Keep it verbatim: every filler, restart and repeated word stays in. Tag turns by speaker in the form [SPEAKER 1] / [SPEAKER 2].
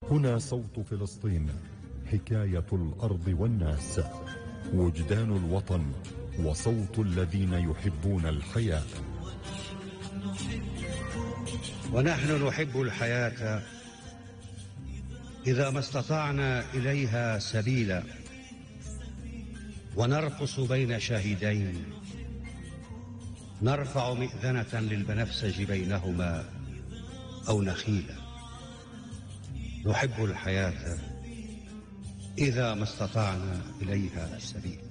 [SPEAKER 1] هنا صوت فلسطين، حكاية الأرض والناس، وجدان الوطن وصوت الذين يحبون الحياة.
[SPEAKER 2] ونحن نحب الحياة إذا ما استطعنا إليها سبيلا، ونرقص بين شاهدين، نرفع مئذنة للبنفسج بينهما أو نخيلا. نحب الحياة إذا ما استطعنا إليها سبيلا.